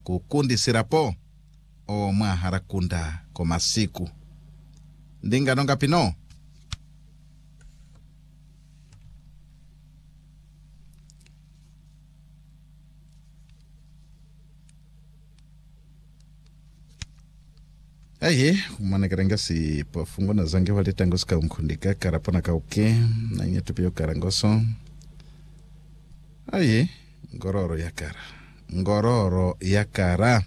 kukundi sirapo o mwa harakunda ko masiku. Ndinga nonga pino. Aye, umane karenga si pafungo na zange wale tangosi ka umkundika karapona ka uke na inyetu pio karangoso. Aye, ngororo ya kara.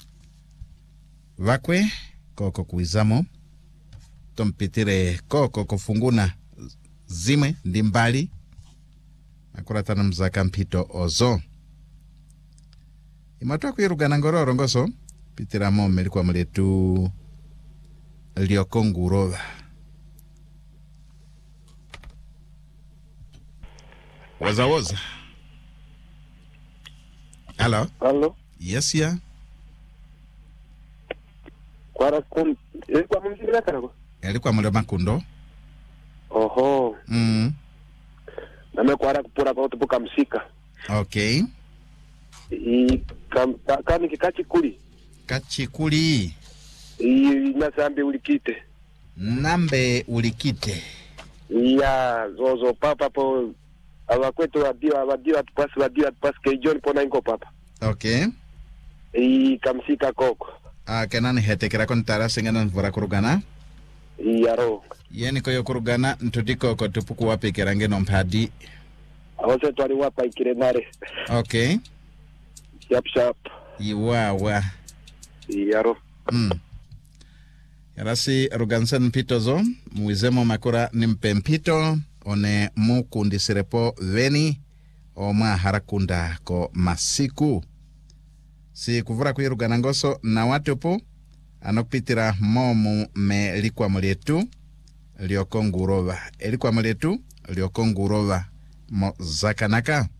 Vakwe, koko kuizamo. Tompitire koko kufunguna zime ndimbali. Akuratana mzaka mpito ozo. Imatua kuirugana ngororo ngoso. Pitira mo melikuwa mletu Liokongurova. Waza. Hello? Yes, yeah. Ilikuwa mumzimila karako? Ilikuwa mwile makundo. Oho. Name kwara kupura kwa utupuka msika. Okay. Kani kikachikuli. Kachikuli. Nasambe ulikite. Nambe ulikite. Iya, zozo papa po abakwetu wadio atupasi keijoni pona inko papa. Okay. Kamsika koko. Kenani hete kira kontara singana nvura kurugana? Iyaro. Yeni koyo kurugana ntudiko ko tupuku wapi kirange nompadi. Awase tuwari wapa ikirenare. Okay. Sharp. Iwawa. Iyaro. Yarasi rugansen pitozo, muizemo makura nimpe mpito, one mukundi sirepo veni, o ma harakunda ko masiku. Si kuvura kuyi ruganangoso na watupu, anokpitira momu me likwa mulietu, Liokongurova. Elikwa mulietu, Liokongurova, mo zakanaka.